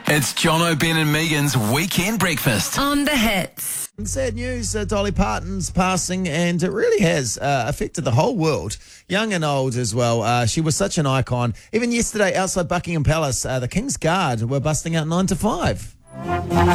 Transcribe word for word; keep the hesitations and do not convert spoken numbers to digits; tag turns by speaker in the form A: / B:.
A: It's Jono, Ben and Megan's Weekend Breakfast.
B: On the hits.
C: Sad news, uh, Dolly Parton's passing, and it really has uh, affected the whole world, young and old as well. Uh, she was such an icon. Even yesterday outside Buckingham Palace, uh, the King's Guard were busting out nine to five.